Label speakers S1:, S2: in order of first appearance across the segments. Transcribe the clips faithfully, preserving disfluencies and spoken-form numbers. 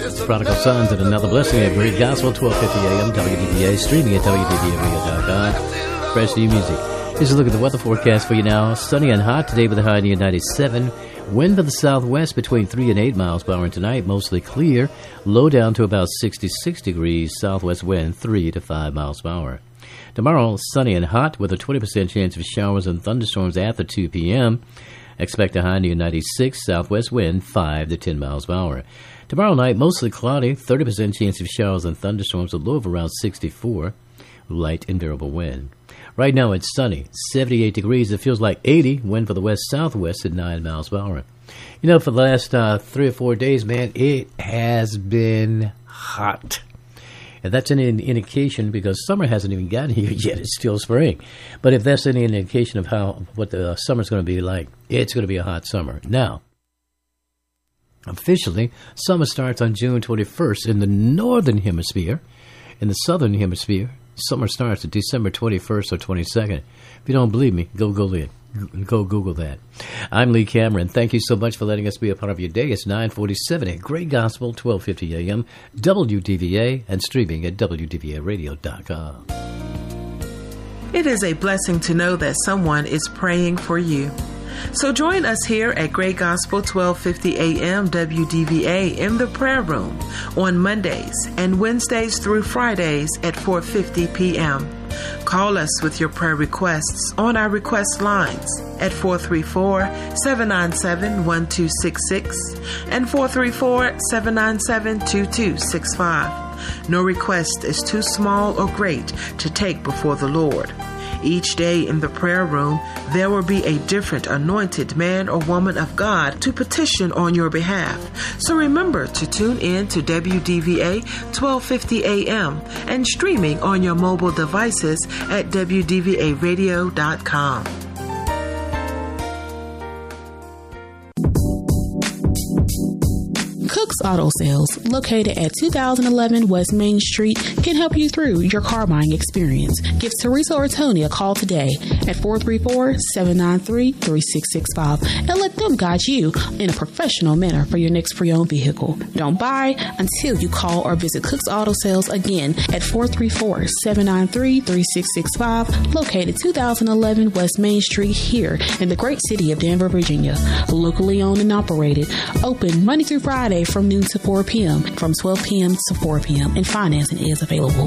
S1: Prodigal Sons and Another Blessing of Great Gospel, twelve fifty a.m. W D V A, streaming at W D V A radio dot com. Fresh new music. Here's a look at the weather forecast for you now. Sunny and hot today with a high near ninety-seven. Wind to the southwest between three and eight miles per hour. And tonight, mostly clear. Low down to about sixty-six degrees. Southwest wind three to five miles per hour. Tomorrow, sunny and hot with a twenty percent chance of showers and thunderstorms after two p.m. Expect a high near ninety-six. Southwest wind five to ten miles per hour. Tomorrow night, mostly cloudy, thirty percent chance of showers and thunderstorms, a low of around sixty-four, light and variable wind. Right now, it's sunny, seventy-eight degrees. It feels like eighty, wind for the west-southwest at nine miles per hour. You know, for the last uh, three or four days, man, it has been hot. And that's an indication because summer hasn't even gotten here yet. It's still spring. But if that's any indication of how what the summer's going to be like, it's going to be a hot summer. Now, officially, summer starts on June twenty-first in the northern hemisphere. In the southern hemisphere, summer starts at December twenty-first or twenty-second. If you don't believe me, go Google it. Go Google that. I'm Lee Cameron. Thank you so much for letting us be a part of your day. It's nine forty-seven at Great Gospel, twelve fifty a.m., W D V A, and streaming at W D V A radio dot com.
S2: It is a blessing to know that someone is praying for you. So join us here at Great Gospel twelve fifty a.m. W D V A in the prayer room on Mondays and Wednesdays through Fridays at four fifty p.m. Call us with your prayer requests on our request lines at four three four, seven nine seven, one two six six and four three four, seven nine seven, two two six five. No request is too small or great to take before the Lord. Each day in the prayer room, there will be a different anointed man or woman of God to petition on your behalf. So remember to tune in to W D V A twelve fifty a.m. and streaming on your mobile devices at W D V A radio dot com.
S3: Cook's Auto Sales, located at two thousand eleven West Main Street, can help you through your car buying experience. Give Teresa or Tony a call today at four three four, seven nine three, three six six five and let them guide you in a professional manner for your next pre-owned vehicle. Don't buy until you call or visit Cook's Auto Sales again at four three four, seven nine three, three six six five, located two thousand eleven West Main Street here in the great city of Danvers, Virginia. Locally owned and operated, open Monday through Friday from noon to four p.m., from twelve p.m. to four p.m., and financing is available.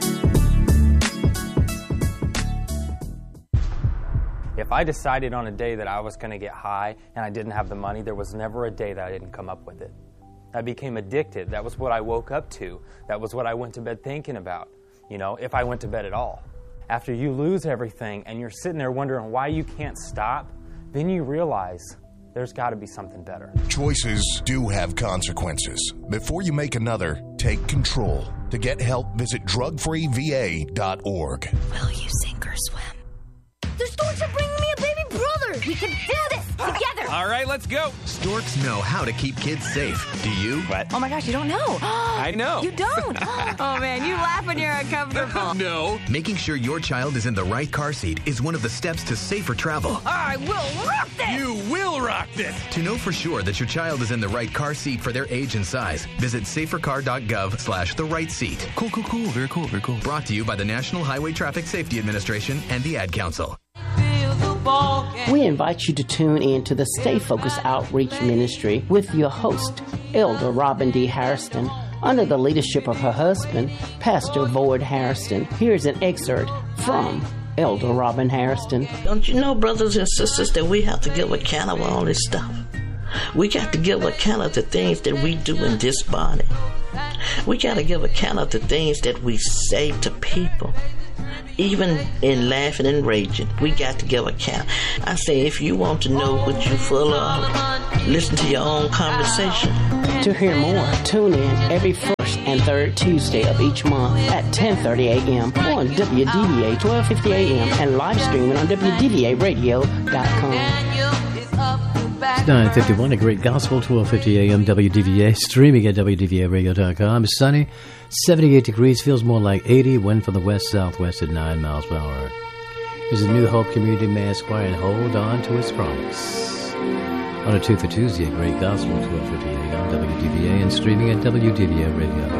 S4: If I decided on a day that I was going to get high and I didn't have the money, there was never a day that I didn't come up with it. I became addicted. That was what I woke up to. That was what I went to bed thinking about, you know, if I went to bed at all. After you lose everything and you're sitting there wondering why you can't stop, then you realize there's got to be something better.
S5: Choices do have consequences. Before you make another, take control. To get help, visit drug free v a dot org.
S6: Will you sink or swim? The storks are bringing me a baby brother. We can do this together.
S7: All right, let's go. Storks know how to keep kids safe. Do you?
S6: What? Oh my gosh, you don't know.
S7: I know.
S6: You don't? Oh man, you laugh when you're uncomfortable.
S7: No. Making sure your child is in the right car seat is one of the steps to safer travel.
S6: I will rock this.
S7: You will rock this. To know for sure that your child is in the right car seat for their age and size, visit safercar.gov slash the right seat.
S8: Cool, cool, cool. Very cool, very cool.
S7: Brought to you by the National Highway Traffic Safety Administration and the Ad Council.
S9: We invite you to tune in to the Stay Focused Outreach Ministry with your host, Elder Robin D. Hairston, under the leadership of her husband, Pastor Void Hairston. Here's an excerpt from Elder Robin Hairston.
S10: Don't you know, brothers and sisters, that we have to give account of all this stuff? We got to give account of the things that we do in this body. We got to give account of the things that we say to people. Even in laughing and raging, we got to give account. I say, if you want to know what you're full of, listen to your own conversation.
S9: To hear more, tune in every first and third Tuesday of each month at ten thirty a.m. on W D V A twelve fifty a.m. and live streaming on W D V A radio dot com.
S1: nine fifty-one, a Great Gospel, twelve fifty a.m. W D V A, streaming at W D V A radio dot com. It's sunny, seventy-eight degrees, feels more like eighty, wind from the west-southwest at nine miles per hour. Here's a New Hope Community Mass Choir, and hold on to its promise. On a two for Tuesday, Great Gospel, twelve fifty a.m. W D V A, and streaming at W D V A radio.